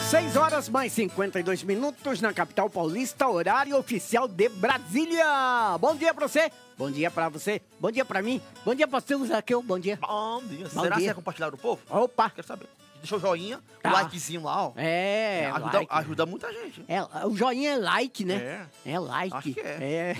6 horas mais 52 minutos na capital paulista, horário oficial de Brasília. Bom dia pra você, bom dia pra você, bom dia pra mim, bom dia pra você, Zaqueu, bom dia. Bom dia. Bom Será que dia. você vai compartilhar do povo? Opa. Quero saber. Deixa o joinha, Tá. o likezinho lá, ó. Ajuda, like. ajuda muita gente. O joinha é like, né? É like. Acho que é.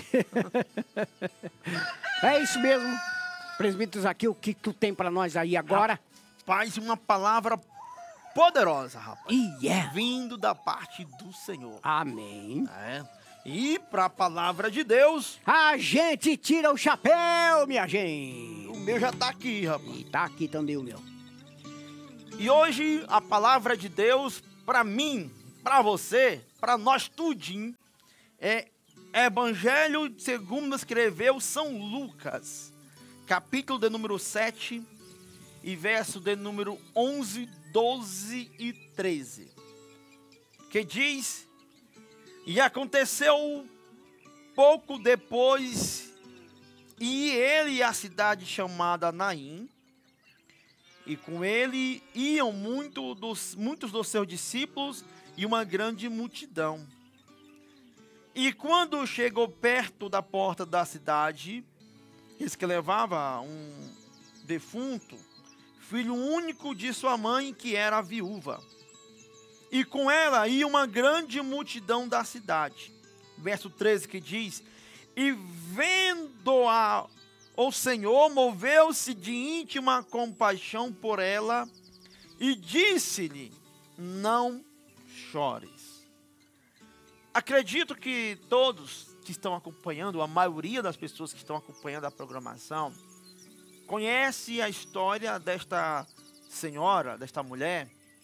É isso mesmo. Presbítero Zaqueu, o que tu tem pra nós aí agora? Faz uma palavra poderosa, rapaz. Yeah. Vindo da parte do Senhor. Amém. É. E pra palavra de Deus, A gente tira o chapéu, minha gente. o meu já tá aqui, rapaz. E tá aqui também o meu. E hoje a palavra de Deus pra mim, pra você, pra nós tudinho, é Evangelho segundo escreveu São Lucas, capítulo de número 7 e verso de número 11, 12 e 13. Que diz: E aconteceu pouco depois, e ele e a cidade chamada Naim, e com ele iam muitos dos seus discípulos e uma grande multidão. E quando chegou perto da porta da cidade, eis que levava um defunto, filho único de sua mãe, que era viúva. E com ela ia uma grande multidão da cidade. Verso 13 que diz: E vendo-a, o Senhor moveu-se de íntima compaixão por ela e disse-lhe: Não chores. Acredito que todos que estão acompanhando, a maioria das pessoas que estão acompanhando a programação, conhece a história desta senhora, desta mulher,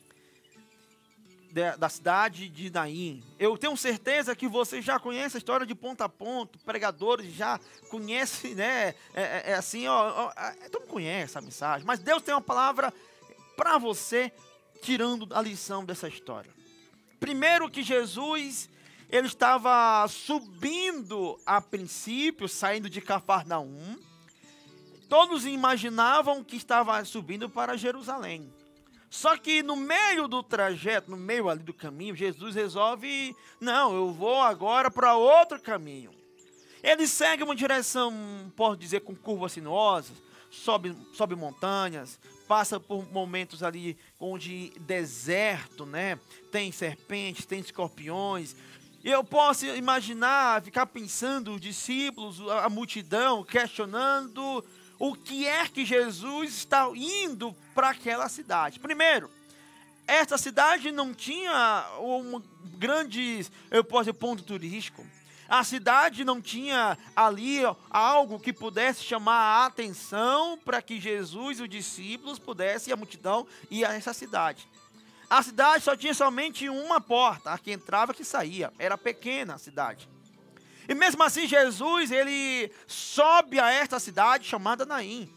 da cidade de Naim. Eu tenho certeza que você já conhece a história de ponta a ponta, pregadores já conhecem, né? Assim, todo mundo conhece a mensagem, mas Deus tem uma palavra para você, tirando a lição dessa história. Primeiro que Jesus, ele estava subindo a princípio, saindo de Cafarnaum. Todos imaginavam que estava subindo para Jerusalém. Só que no meio do trajeto, no meio ali do caminho, Jesus resolve: não, eu vou agora para outro caminho. Ele segue uma direção, posso dizer, com curvas sinuosas, sobe montanhas, passa por momentos ali onde deserto, né? Tem serpentes, tem escorpiões. Eu posso imaginar, ficar pensando, os discípulos, a multidão, questionando o que é que Jesus está indo para aquela cidade. Primeiro, essa cidade não tinha um grande, eu posso dizer, ponto turístico. A cidade não tinha ali algo que pudesse chamar a atenção para que Jesus e os discípulos pudessem, e a multidão, ir a essa cidade. A cidade só tinha somente uma porta, a que entrava e que saía. Era pequena a cidade. E mesmo assim Jesus, ele sobe a esta cidade chamada Naim.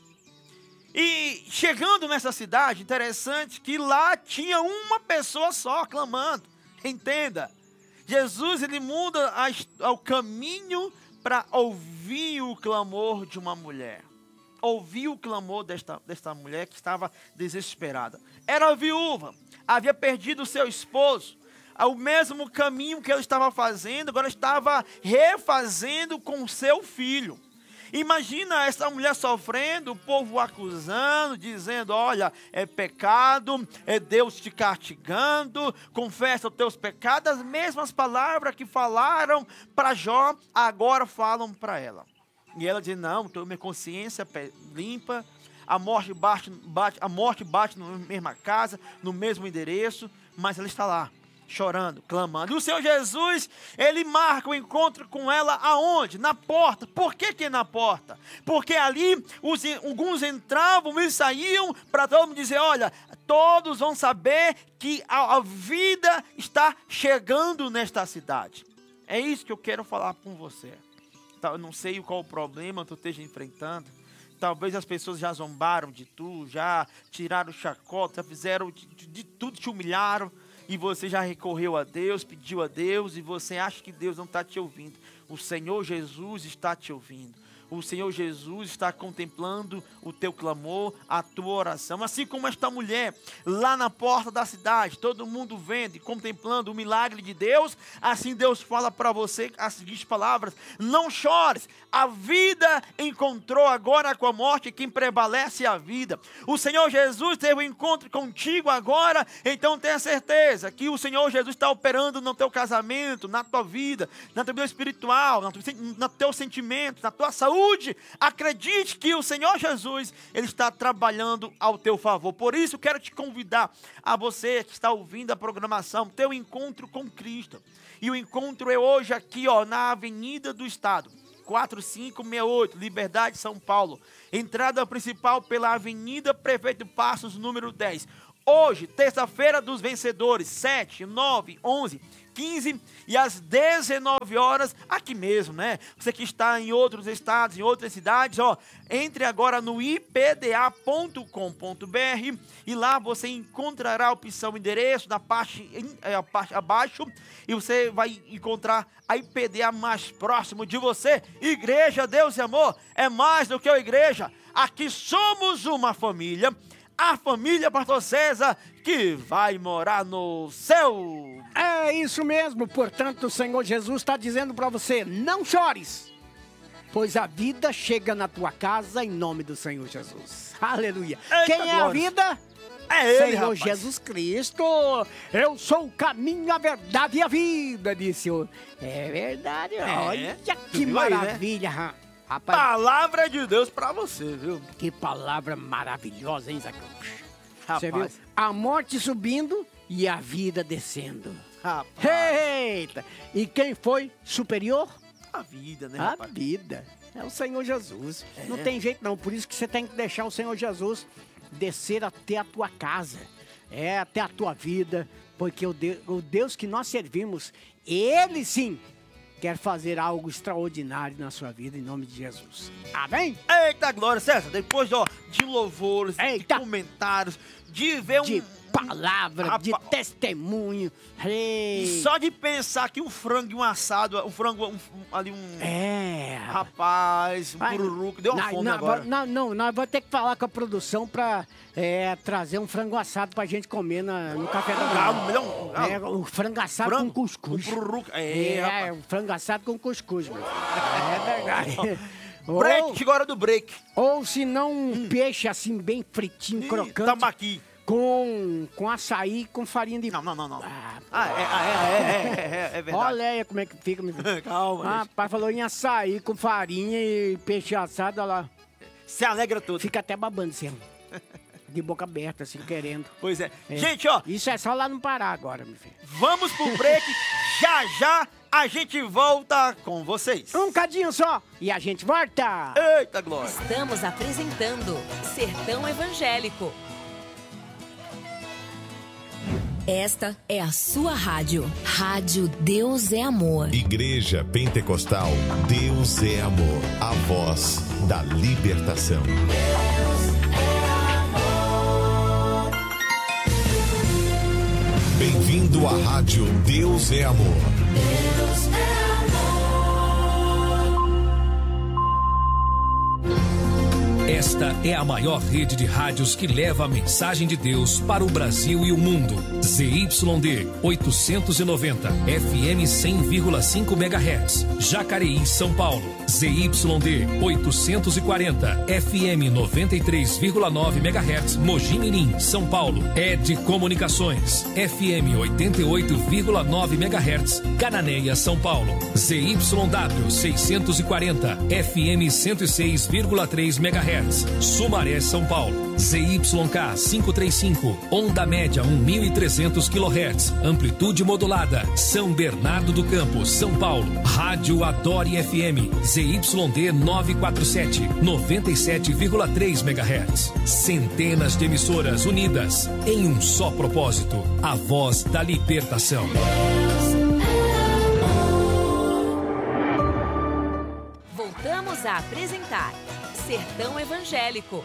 E chegando nessa cidade, interessante que lá tinha uma pessoa só clamando. Entenda, Jesus, ele muda o caminho para ouvir o clamor de uma mulher. Ouvir o clamor desta mulher que estava desesperada. Era viúva, havia perdido o seu esposo. O mesmo caminho que ela estava fazendo, agora estava refazendo com seu filho. Imagina essa mulher sofrendo, o povo acusando, dizendo: olha, é pecado, é Deus te castigando, confessa os teus pecados. As mesmas palavras que falaram para Jó, agora falam para ela. E ela diz: não, estou minha consciência limpa, a morte bate na mesma casa, no mesmo endereço, mas ela está lá, chorando, clamando. E o Senhor Jesus, ele marca o encontro com ela aonde? Na porta. Por que na porta? Porque ali alguns entravam e saíam para todo mundo dizer: olha, todos vão saber que a vida está chegando nesta cidade. É isso que eu quero falar com você. Eu não sei qual o problema que tu esteja enfrentando. Talvez as pessoas já zombaram de tu, já tiraram chacota, já fizeram de tudo, te humilharam. E você já recorreu a Deus, pediu a Deus, e você acha que Deus não está te ouvindo. O Senhor Jesus está te ouvindo. o Senhor Jesus está contemplando o teu clamor, a tua oração. Assim como esta mulher lá na porta da cidade, todo mundo vendo e contemplando o milagre de Deus, assim Deus fala para você as seguintes palavras: não chores, a vida encontrou agora com a morte quem prevalece é a vida. O Senhor Jesus teve um encontro contigo agora, então tenha certeza que o Senhor Jesus está operando no teu casamento, na tua vida, na tua vida espiritual, no teu sentimento, na tua saúde. Acredite que o Senhor Jesus, Ele está trabalhando ao teu favor. Por isso quero te convidar a você que está ouvindo a programação, ter um encontro com Cristo. E o encontro é hoje aqui, na Avenida do Estado, 4568, Liberdade, São Paulo. Entrada principal pela Avenida Prefeito Passos, número 10. Hoje, terça-feira dos vencedores, 7, 9, 11, 15 e às 19 horas, aqui mesmo, né? Você que está em outros estados, em outras cidades, entre agora no ipda.com.br e lá você encontrará a opção endereço na parte abaixo e você vai encontrar a IPDA mais próximo de você. Igreja Deus e Amor é mais do que uma igreja. Aqui somos uma família. A família Pastor César que vai morar no céu. É isso mesmo, portanto o Senhor Jesus está dizendo para você, não chores, pois a vida chega na tua casa em nome do Senhor Jesus. Aleluia. Eita, quem é glória. A vida? É Ele, Senhor rapaz. Jesus Cristo. Eu sou o caminho, a verdade e a vida, disse o... É verdade, olha que viu aí, né? maravilha, rapaz. Palavra de Deus pra você, viu? Que palavra maravilhosa, hein, Zacão? Você Rapaz. viu? A morte subindo e a vida descendo. Rapaz. Eita! E quem foi superior? A vida, né, A rapaz? vida. É o Senhor Jesus. Não tem jeito não, por isso que você tem que deixar o Senhor Jesus descer até a tua casa. Até a tua vida. Porque o Deus que nós servimos, Ele sim quer fazer algo extraordinário na sua vida, em nome de Jesus. Amém? Eita, glória, César. Depois, de louvores, Eita. de comentários, de ver De palavra, de Rapaz. testemunho. Ei. Só de pensar que um frango e um assado, rapaz, um Ai, pururuco, deu uma fome agora. Não, nós vamos ter que falar com a produção pra trazer um frango assado pra gente comer no café da manhã. O frango assado com cuscuz. Um pururuco. O frango assado com cuscuz, meu filho. É verdade. Break, agora do break. Ou se não, um peixe assim, bem fritinho, crocante. Tambaqui. Com açaí, com farinha de... Não. Ah, É verdade. olha aí como é que fica, meu filho. Calma, gente. Rapaz, falou em açaí com farinha e peixe assado, olha lá. Se alegra tudo. Fica até babando, assim, de boca aberta, assim, querendo. Pois é. É. Gente, Isso é só lá no Pará agora, meu filho. vamos pro break. Já a gente volta com vocês. Um cadinho só e a gente volta. Eita, glória. Estamos apresentando Sertão Evangélico. Esta é a sua rádio. Rádio Deus é Amor. Igreja Pentecostal Deus é Amor. A voz da libertação. Bem-vindo à rádio Deus é Amor. Esta é a maior rede de rádios que leva a mensagem de Deus para o Brasil e o mundo. ZYD 890, FM 100,5 MHz, Jacareí, São Paulo. ZYD 840, FM 93,9 MHz, Mogi Mirim, São Paulo. ED Comunicações, FM 88,9 MHz, Cananéia, São Paulo. ZYW 640, FM 106,3 MHz. Sumaré, São Paulo. ZYK 535, onda média 1.300 kHz, amplitude modulada, São Bernardo do Campo, São Paulo. Rádio Adore FM, ZYD 947, 97,3 MHz. Centenas de emissoras unidas em um só propósito, a voz da libertação. Voltamos a apresentar Sertão Evangélico.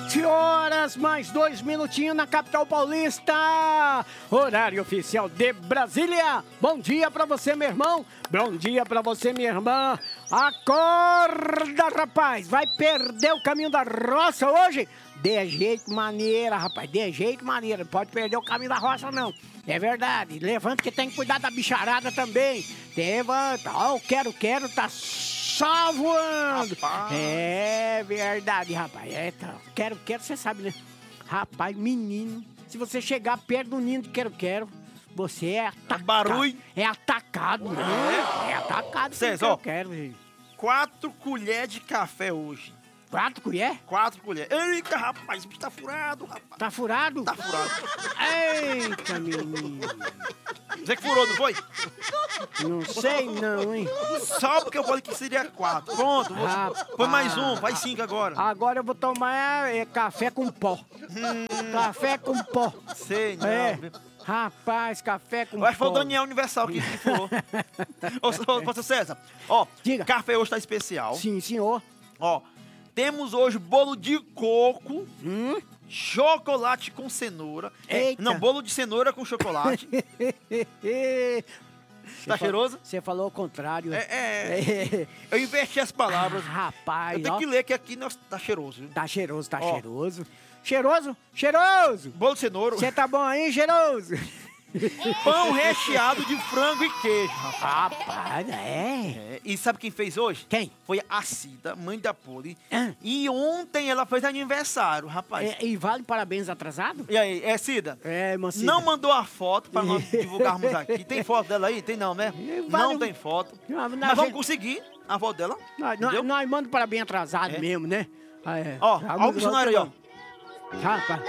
7 horas, mais 2 minutinhos na capital paulista. Horário oficial de Brasília. Bom dia pra você, meu irmão. Bom dia pra você, minha irmã. Acorda, rapaz. Vai perder o caminho da roça hoje? De jeito maneira, rapaz. De jeito maneira. Não pode perder o caminho da roça, não. É verdade. Levanta que tem que cuidar da bicharada também. Levanta. Ó, o quero, tá só voando. Rapaz. É verdade, rapaz. É, tá. Quero, você sabe, né? Rapaz, menino, se você chegar perto do ninho de quero, você é atacado. Barulho. É atacado, né? É atacado. César, ó. Quero, gente. 4 colheres de café hoje. 4 colheres? 4 colheres. Eita, rapaz, o bicho tá furado, rapaz. Tá furado? Tá furado. Eita, menino. Você que furou, não foi? Não sei não, hein? Só porque eu falei que seria 4. Pronto, põe mais um, vai 5 agora. Agora eu vou tomar café com pó. Café com pó. Sei, não. É. Rapaz, café com Eu acho que foi o pó. Daniel Universal que furou. Ô, pastor César, ó, Diga. café hoje tá especial. Sim, senhor. Ó, temos hoje bolo de coco, chocolate com cenoura. Eita. Não, bolo de cenoura com chocolate. Tá cheiroso? Você falou o contrário. Eu investi as palavras. Rapaz, Eu tenho ó. que ler que aqui tá cheiroso, viu? Tá cheiroso, tá Ó. cheiroso. Cheiroso? Cheiroso! Bolo de cenoura, Você tá bom aí, cheiroso? pão recheado de frango e queijo, rapaz. Rapaz, é. E sabe quem fez hoje? Quem? Foi a Cida, mãe da Poli. Ah. E ontem ela fez aniversário, rapaz. E vale parabéns atrasado? E aí, Cida? É, mocinha. Não mandou a foto pra nós divulgarmos aqui. Tem foto dela aí? Tem não, né? Vale- Não tem foto. Não, Mas vamos conseguir a foto dela. Entendeu? Nós mandamos parabéns atrasado É. mesmo, né? Ah, é. Ó, Já ó o missionário aí, ó. Rapaz.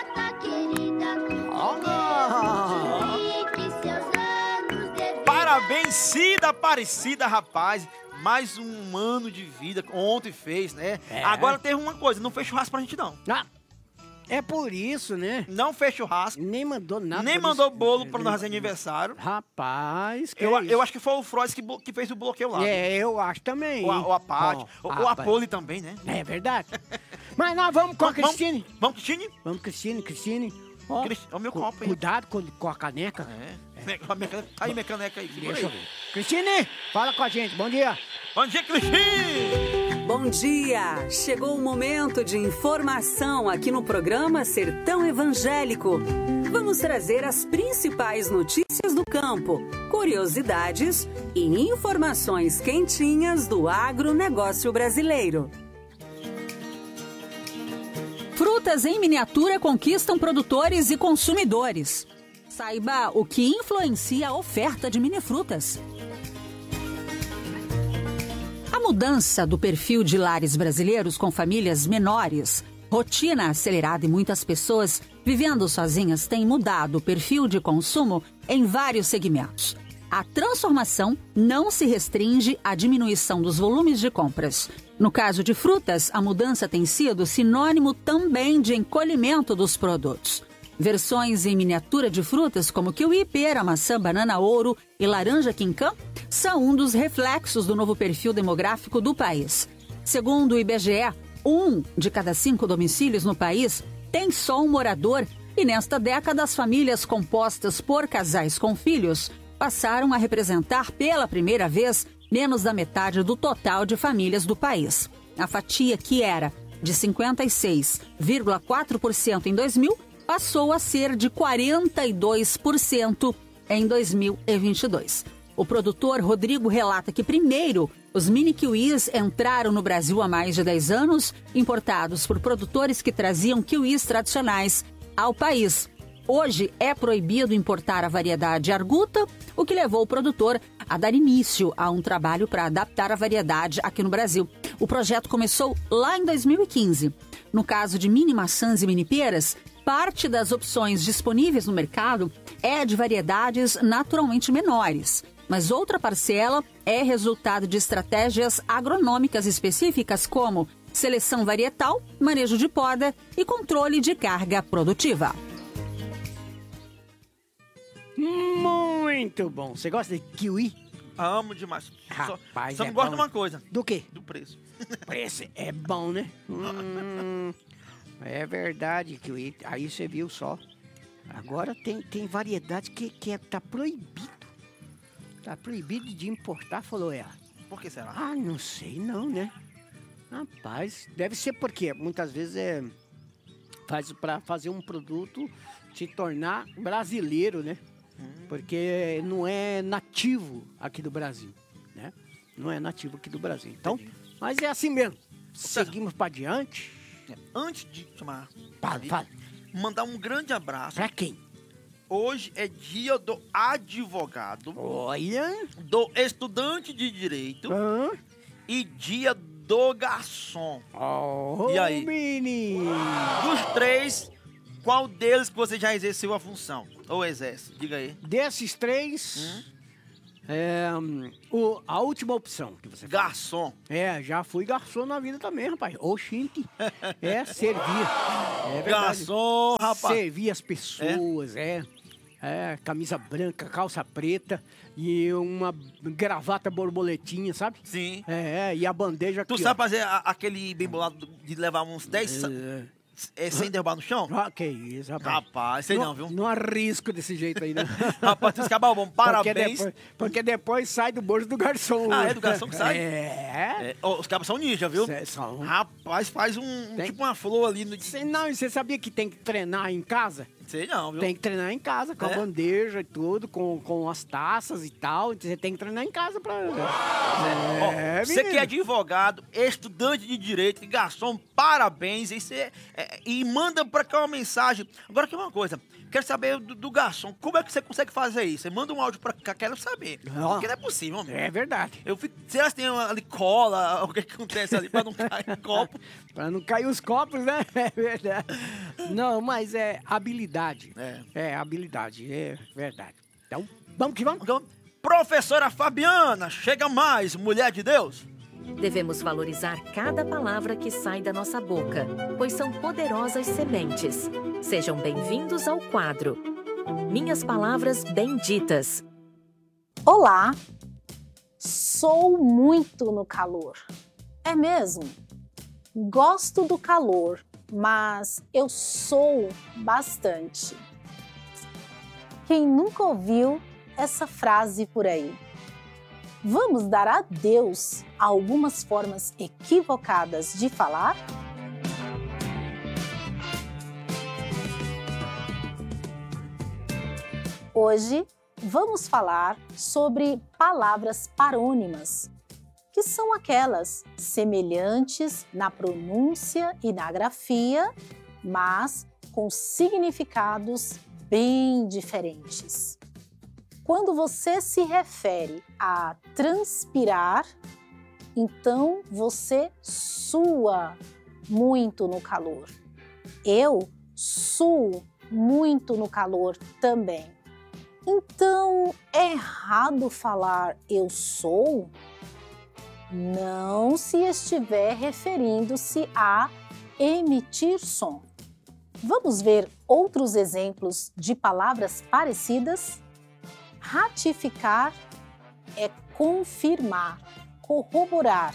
Parabéns, Cida Aparecida, rapaz. Mais um ano de vida. Ontem fez, né? É. Agora teve uma coisa, não fez churrasco pra gente, não. Ah, é por isso, né? Não fez churrasco. Nem mandou nada. Nem por mandou isso. bolo pra nós fazer aniversário. Rapaz, que Eu acho que foi o Frois que fez o bloqueio lá. É, eu acho também. O Apate, Ó, o rapaz. Apoli também, né? É verdade. Mas nós vamos com a Cristine. Vamos, Cristine? Vamos, Cristine. Ó, Ó, o meu copo aí. Cuidado com a caneca. Aí, minha caneca aí. Deixa eu ver. Cristine, fala com a gente. Bom dia. Bom dia, Cristine! Bom dia! Chegou o momento de informação aqui no programa Sertão Evangélico. Vamos trazer as principais notícias do campo, curiosidades e informações quentinhas do agronegócio brasileiro. Frutas em miniatura conquistam produtores e consumidores. Saiba o que influencia a oferta de minifrutas. A mudança do perfil de lares brasileiros com famílias menores, rotina acelerada e muitas pessoas vivendo sozinhas tem mudado o perfil de consumo em vários segmentos. A transformação não se restringe à diminuição dos volumes de compras. No caso de frutas, a mudança tem sido sinônimo também de encolhimento dos produtos. Versões em miniatura de frutas como kiwi, pera, maçã, banana, ouro e laranja quinquã são um dos reflexos do novo perfil demográfico do país. Segundo o IBGE, 1 de cada 5 domicílios no país tem só um morador e nesta década as famílias compostas por casais com filhos passaram a representar pela primeira vez menos da metade do total de famílias do país. A fatia que era de 56,4% em 2000 passou a ser de 42% em 2022. O produtor Rodrigo relata que, primeiro, os mini kiwis entraram no Brasil há mais de 10 anos, importados por produtores que traziam kiwis tradicionais ao país. Hoje é proibido importar a variedade arguta, o que levou o produtor a dar início a um trabalho para adaptar a variedade aqui no Brasil. O projeto começou lá em 2015. No caso de mini maçãs e mini peras, parte das opções disponíveis no mercado é de variedades naturalmente menores, mas outra parcela é resultado de estratégias agronômicas específicas como seleção varietal, manejo de poda e controle de carga produtiva. Muito bom. Você gosta de kiwi? Amo demais. Rapaz, só é não gosto bom. de uma coisa. Do quê? Do preço. Esse é bom, né? É verdade, que aí você viu só. Agora tem variedade que tá proibido. Tá proibido de importar, falou ela. Por que será? Ah, não sei não, né? Rapaz, deve ser porque muitas vezes faz para fazer um produto se tornar brasileiro, né? Porque não é nativo aqui do Brasil, né? Não é nativo aqui do Brasil. Então, mas é assim mesmo. Seguimos para adiante. Antes de chamar, Fala. mandar um grande abraço. Pra quem? Hoje é dia do advogado, Olha. do estudante de direito Hã? e dia do garçom. Oh, E aí? menino. Dos três, qual deles que você já exerceu a função? Ou exerce? Diga aí. Desses três, a última opção que você fala. Garçom. Já fui garçom na vida também, rapaz. Oxente. Servia. É verdade. Garçom, rapaz. Servia as pessoas, camisa branca, calça preta e uma gravata borboletinha, sabe? Sim. E a bandeja aqui, Tu sabe fazer aquele bem bolado de levar uns 10 sem derrubar no chão? Que isso, rapaz. Rapaz, sei não, viu? Não arrisco desse jeito aí, né? Rapaz, tu escapou, bom, parabéns. Porque depois sai do bolso do garçom. Ah, é do garçom que sai? Os cabos são ninja, viu? São. Rapaz, faz tipo uma flor ali no... Não, e você sabia que tem que treinar em casa? Sei não, viu? Tem que treinar em casa, com a bandeja e tudo, com as taças e tal. Você tem que treinar em casa pra... Você que é advogado, estudante de direito, garçom, parabéns. E manda pra cá uma mensagem. Agora aqui uma coisa, quero saber do garçom, como é que você consegue fazer isso? Você manda um áudio pra cá, quero saber. Porque não é possível, homem. É verdade. Será que tem ali cola, o que acontece ali pra não cair copo? Pra não cair os copos, né? É verdade. Não, mas é habilidade. Habilidade, é verdade. Então, vamos que vamos. Professora Fabiana, chega mais, mulher de Deus. Devemos valorizar cada palavra que sai da nossa boca, pois são poderosas sementes. Sejam bem-vindos ao quadro Minhas Palavras Benditas. Olá, sou muito no calor. É mesmo? Gosto do calor, mas eu sou bastante. Quem nunca ouviu essa frase por aí? Vamos dar a Deus algumas formas equivocadas de falar? Hoje vamos falar sobre palavras parônimas, que são aquelas semelhantes na pronúncia e na grafia, mas com significados bem diferentes. Quando você se refere a transpirar, então você sua muito no calor. Eu suo muito no calor também. Então, é errado falar eu sou? Não se estiver referindo-se a emitir som. Vamos ver outros exemplos de palavras parecidas? Ratificar é confirmar, corroborar,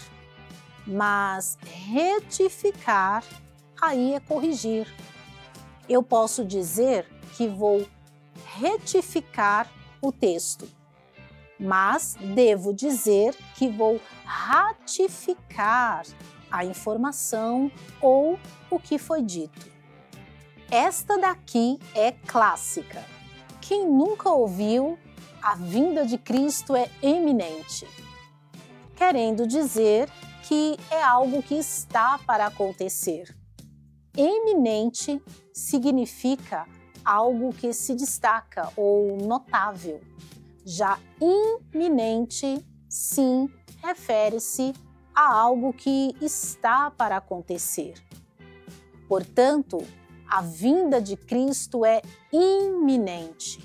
mas retificar aí é corrigir. Eu posso dizer que vou retificar o texto, mas devo dizer que vou ratificar a informação ou o que foi dito. Esta daqui é clássica. Quem nunca ouviu, a vinda de Cristo é eminente, querendo dizer que é algo que está para acontecer. Eminente significa algo que se destaca ou notável. Já iminente, sim, refere-se a algo que está para acontecer. Portanto, a vinda de Cristo é iminente.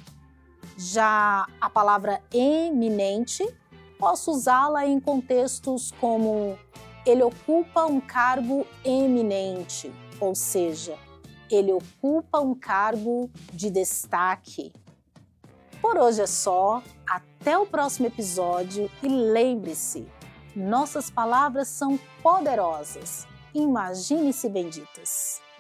Já a palavra eminente, posso usá-la em contextos como ele ocupa um cargo eminente, ou seja, ele ocupa um cargo de destaque. Por hoje é só, até o próximo episódio e lembre-se, nossas palavras são poderosas. Imagine-se benditas.